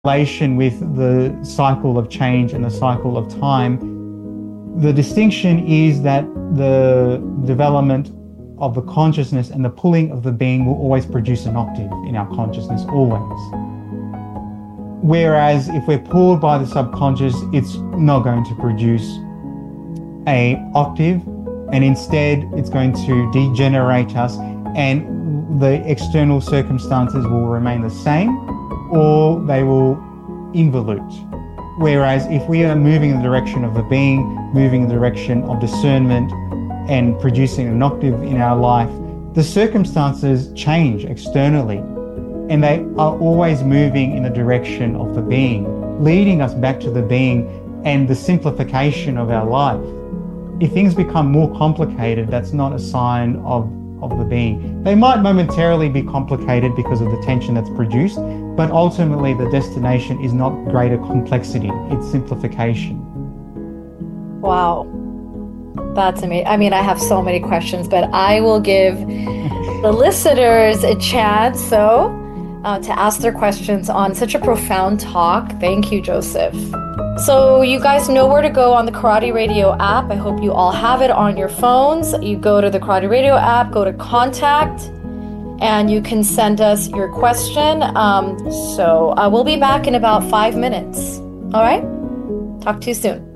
relation with the cycle of change and the cycle of time. The distinction is that the development of the consciousness and the pulling of the being will always produce an octave in our consciousness, always. Whereas if we're pulled by the subconscious, it's not going to produce an octave, and instead it's going to degenerate us, and the external circumstances will remain the same, or they will involute. Whereas if we are moving in the direction of the being, moving in the direction of discernment and producing an octave in our life, the circumstances change externally, and they are always moving in the direction of the being, leading us back to the being and the simplification of our life. If things become more complicated, that's not a sign of the being. They might momentarily be complicated because of the tension that's produced, but ultimately the destination is not greater complexity, it's simplification. Wow. That's amazing. I mean, I have so many questions, but I will give the listeners a chance to ask their questions on such a profound talk. Thank you, Joseph. So you guys know where to go on the Karate Radio app. I hope you all have it on your phones. You go to the Karate Radio app, go to contact, and you can send us your question. So we'll be back in about 5 minutes. All right? Talk to you soon.